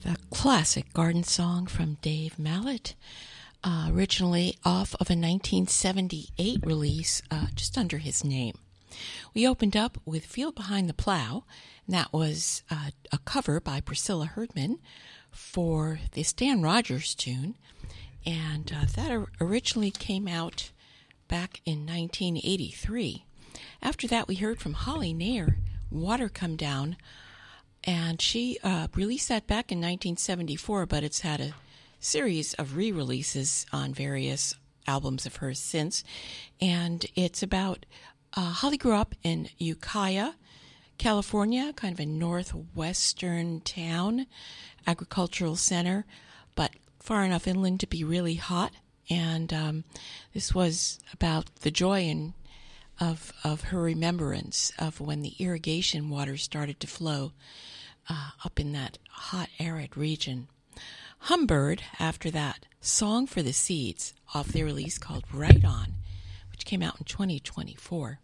The classic garden song from Dave Mallet, originally off of a 1978 release just under his name. We opened up with Field Behind the Plow, and that was a cover by Priscilla Herdman for the Stan Rogers tune, and that originally came out back in 1983. After that, we heard from Holly Nair, Water Come Down, and she released that back in 1974, but it's had a series of re-releases on various albums of hers since. And it's about Holly grew up in Ukiah, California, kind of a northwestern town, agricultural center, but far enough inland to be really hot. And this was about the joy of her remembrance of when the irrigation water started to flow up in that hot, arid region. Humbird, after that, Song for the Seeds, off their release called Right On, which came out in 2024.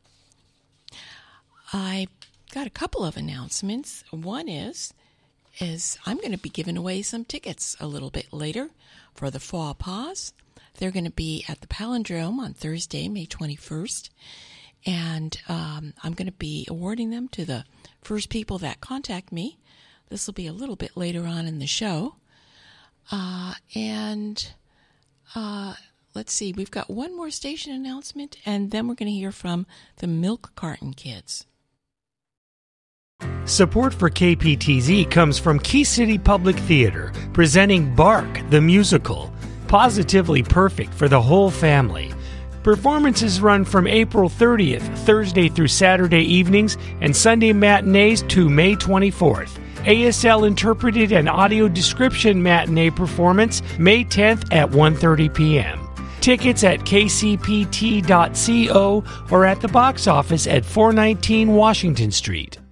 I got a couple of announcements. One is I'm going to be giving away some tickets a little bit later for the Faux Pas. They're going to be at the Palindrome on Thursday, May 21st. And I'm going to be awarding them to the first people that contact me. This will be a little bit later on in the show. Let's see, we've got one more station announcement, and then we're going to hear from the Milk Carton Kids. Support for KPTZ comes from Key City Public Theater, presenting Bark, the musical. Positively perfect for the whole family. Performances run from April 30th, Thursday through Saturday evenings, and Sunday matinees to May 24th. ASL interpreted and audio description matinee performance May 10th at 1:30 p.m. Tickets at kcpt.co or at the box office at 419 Washington Street.